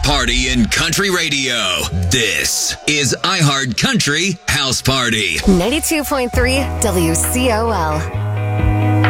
party in country radio. This is iHeart Country House Party. 92.3 WCOL.